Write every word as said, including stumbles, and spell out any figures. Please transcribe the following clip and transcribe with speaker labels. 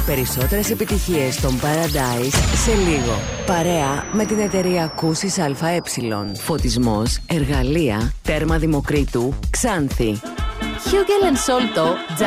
Speaker 1: περισσότερες επιτυχίες των Paradise σε λίγο. Παρέα με την εταιρεία Κούσης ΑΕ. Φωτισμός, εργαλεία, τέρμα Δημοκρίτου, Ξάνθη.
Speaker 2: Hugel and Solto